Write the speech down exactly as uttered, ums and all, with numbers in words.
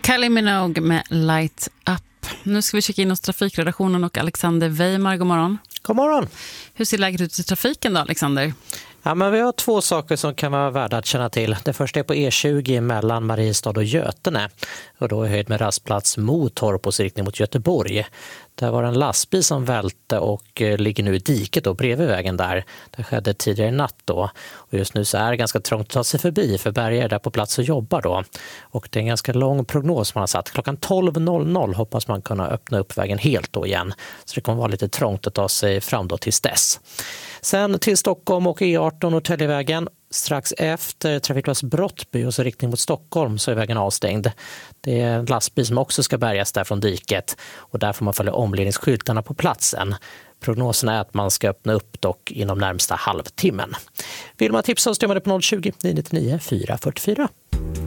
Kylie Minogue med Light Up. Nu ska vi checka in hos trafikredaktionen och Alexander Weimar. God morgon. God morgon. Hur ser läget ut i trafiken då, Alexander? Ja, men vi har två saker som kan vara värda att känna till. Det första är på E tjugo mellan Mariestad och Götene. Och då är höjd med rastplats mot Torpos riktning mot Göteborg. Där var en lastbil som välte och ligger nu i diket då, bredvid vägen där. Det skedde tidigare i natt då. Och just nu så är det ganska trångt att ta sig förbi för Berger är där på plats och jobbar då. Och det är en ganska lång prognos man har satt. Klockan tolv noll noll hoppas man kunna öppna upp vägen helt då igen. Så det kommer vara lite trångt att ta sig fram då tills dess. Sen till Stockholm och E arton och Täljevägen. Strax efter trafikplats Brottby och så riktning mot Stockholm så är vägen avstängd. Det är en lastbil som också ska bärgas där från diket och där får man följa omledningsskyltarna på platsen. Prognosen är att man ska öppna upp dock inom närmsta halvtimmen. Vill man tipsa oss, stämmer det på noll tjugo, nio nio nio, fyra fyra fyra.